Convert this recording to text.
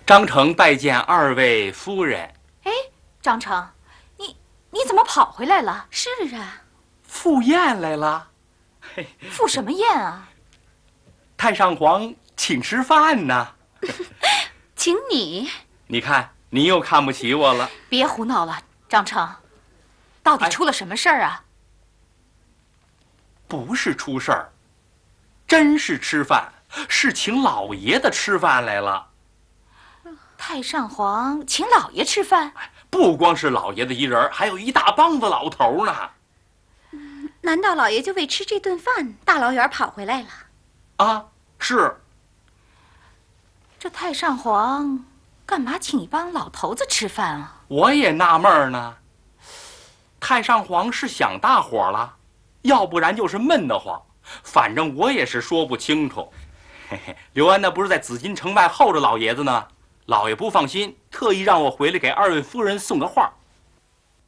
张成拜见二位夫人。 哎，张成，你怎么跑回来了？ 是啊， 赴宴来了。 赴什么宴啊？ 太上皇请吃饭呢。 请你。 你看，你又看不起我了。 别胡闹了，张成，到底出了什么事儿啊？ 不是出事儿，真是吃饭，是请老爷子吃饭来了。 太上皇请老爷吃饭？ 不光是老爷子一人，还有一大帮子老头呢。 难道老爷就为吃这顿饭大老远跑回来了？ 啊，是。 这太上皇干嘛请一帮老头子吃饭啊？ 我也纳闷呢。太上皇是想大伙了，要不然就是闷得慌，反正我也是说不清楚。嘿嘿，刘安那不是在紫禁城外候着老爷子呢，老爷不放心，特意让我回来给二位夫人送个话。